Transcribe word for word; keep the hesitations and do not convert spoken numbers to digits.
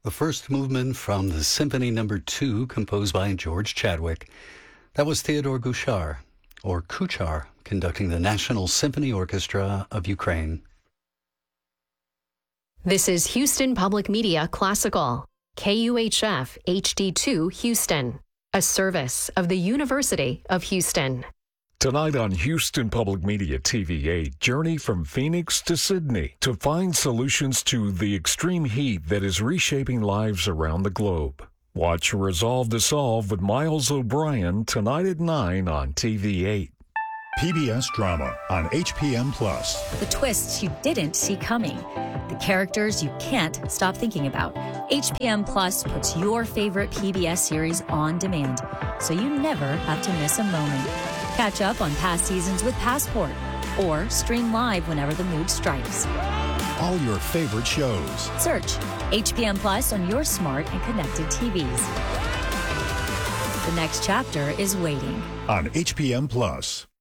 The first movement from the Symphony Number Two, composed by George Chadwick. That was Theodore Gushar, or Kuchar, conducting the National Symphony Orchestra of Ukraine. This is Houston Public Media Classical, K U H F H D two Houston, a service of the University of Houston. Tonight on Houston Public Media T V eight, journey from Phoenix to Sydney to find solutions to the extreme heat that is reshaping lives around the globe. Watch Resolve to Solve with Miles O'Brien tonight at nine on T V eight. P B S drama on H P M Plus. The twists you didn't see coming. The characters you can't stop thinking about. H P M Plus puts your favorite P B S series on demand, so you never have to miss a moment. Catch up on past seasons with Passport, or stream live whenever the mood strikes. All your favorite shows. Search H P M Plus on your smart and connected T Vs. The next chapter is waiting. On H P M Plus.